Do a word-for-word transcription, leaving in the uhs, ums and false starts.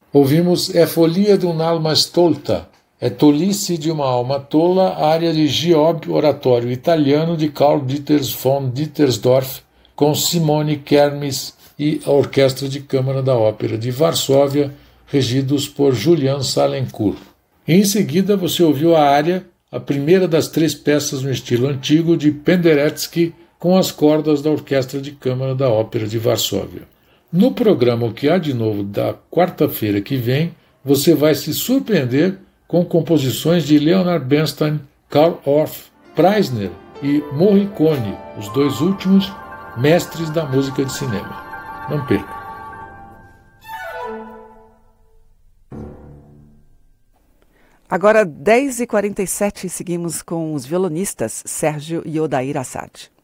Ouvimos É Folia de un'alma stolta, É Tolice de uma Alma Tola, área de Giob, oratório italiano de Karl Dieters von Dietersdorf, com Simone Kermes e a Orquestra de Câmara da Ópera de Varsóvia, regidos por Julian Salencourt. Em seguida, você ouviu a área, a primeira das três peças no estilo antigo de Penderecki, com as cordas da Orquestra de Câmara da Ópera de Varsóvia. No programa O que há de novo da quarta-feira que vem, você vai se surpreender com composições de Leonard Bernstein, Carl Orff, Preisner e Morricone, os dois últimos mestres da música de cinema. Não perca! Agora, dez e quarenta e sete, seguimos com os violonistas Sérgio e Odair Assad.